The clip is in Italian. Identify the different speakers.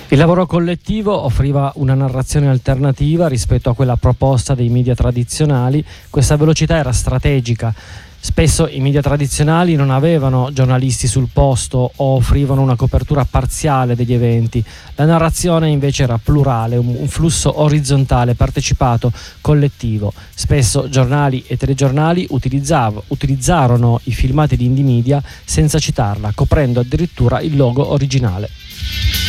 Speaker 1: Il lavoro collettivo offriva una narrazione alternativa rispetto a quella proposta dei media tradizionali. Questa velocità era strategica. Spesso i media tradizionali non avevano giornalisti sul posto o offrivano una copertura parziale degli eventi. La narrazione invece era plurale, un flusso orizzontale, partecipato, collettivo. Spesso giornali e telegiornali utilizzarono i filmati di Indie Media senza citarla, coprendo addirittura il logo originale.